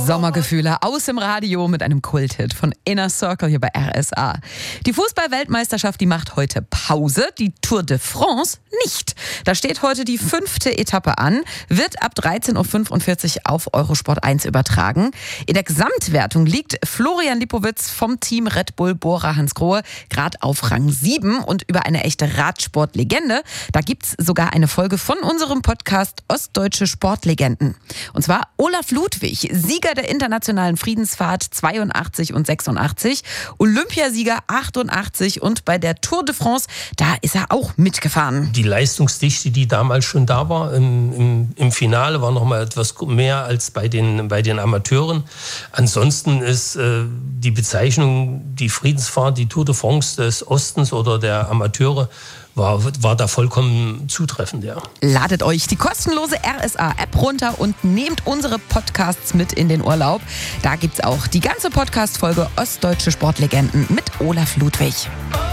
Sommergefühle aus dem Radio mit einem Kulthit von Inner Circle hier bei RSA. Die Fußball-Weltmeisterschaft, die macht heute Pause, die Tour de France nicht. Da steht heute die 5. Etappe an, wird ab 13.45 Uhr auf Eurosport 1 übertragen. In der Gesamtwertung liegt Florian Lipowitz vom Team Red Bull Bora Hansgrohe gerade auf Rang 7 und über eine echte Radsportlegende, da gibt's sogar eine Folge von unserem Podcast Ostdeutsche Sportlegenden. Und zwar Olaf Ludwig, Sieger der internationalen Friedensfahrt 82 und 86, Olympiasieger 88 und bei der Tour de France, da ist er auch mitgefahren. Die Leistungsdichte, die damals schon da war, im Finale war noch mal etwas mehr als bei den Amateuren. Ansonsten ist die Bezeichnung, die Friedensfahrt, die Tour de France des Ostens oder der Amateure, war da vollkommen zutreffend, ja. Ladet euch die kostenlose RSA-App runter und nehmt unsere Podcasts mit in den Urlaub. Da gibt's auch die ganze Podcast-Folge Ostdeutsche Sportlegenden mit Olaf Ludwig.